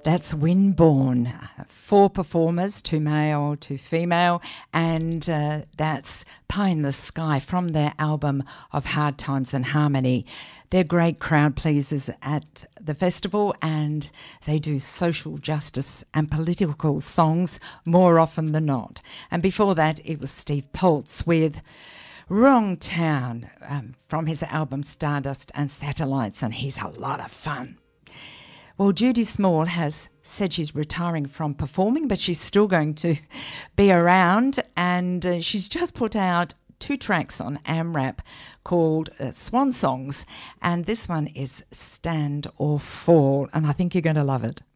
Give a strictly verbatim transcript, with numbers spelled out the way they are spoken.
That's Winborn. Four performers, two male, two female, and uh, that's Pie in the Sky from their album of Hard Times and Harmony. They're great crowd pleasers at the festival, and they do social justice and political songs more often than not. And before that, it was Steve Poltz with Wrong Town um, from his album Stardust and Satellites, and he's a lot of fun. Well, Judy Small has said she's retiring from performing, but she's still going to be around, and uh, she's just put out two tracks on AMRAP called uh, Swan Songs, and this one is Stand or Fall, and I think you're going to love it.